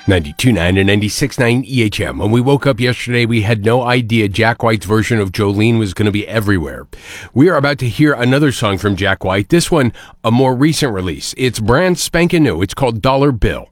92.9 and 96.9 EHM. When we woke up yesterday, we had no idea Jack White's version of Jolene was going to be everywhere. We are about to hear another song from Jack White. This one, a more recent release. It's brand spanking new. It's called Dollar Bill.